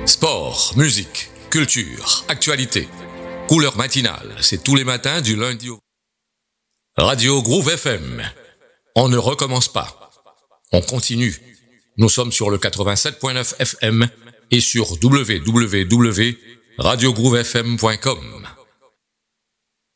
Sport, musique, culture, actualité. Couleur matinale, c'est tous les matins du lundi au... Radio Groove FM. On ne recommence pas. On continue. Nous sommes sur le 87.9 FM et sur www.radiogroovefm.com.